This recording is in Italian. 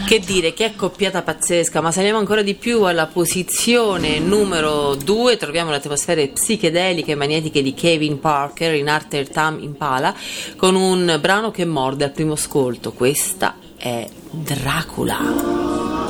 Che dire, che accoppiata pazzesca, ma saliamo ancora di più alla posizione numero 2, troviamo le atmosfere psichedeliche e magnetiche di Kevin Parker in arte Tam Impala, con un brano che morde al primo ascolto. Questa è Dracula.